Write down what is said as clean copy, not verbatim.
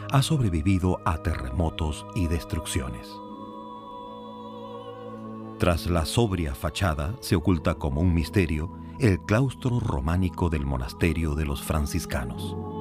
ha sobrevivido a terremotos y destrucciones. Tras la sobria fachada se oculta como un misterio el claustro románico del monasterio de los franciscanos.